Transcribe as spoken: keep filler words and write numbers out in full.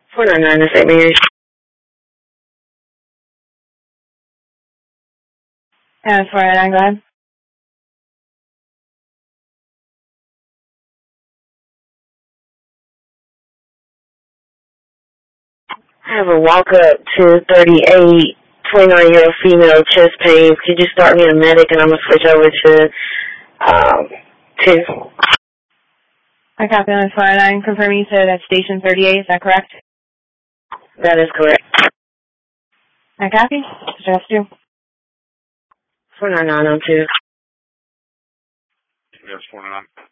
four nine nine, Saint Mary's. And four nine nine, go ahead. I have a walk-up to thirty-eight, twenty-nine-year-old female, chest pain. Could you start me a medic, and I'm going to switch over to um, two. I copy on four nine nine. Confirm you said at station thirty-eight, is that correct? That is correct. I copy. Suggest two. four nine nine on two. Yes, four nine nine.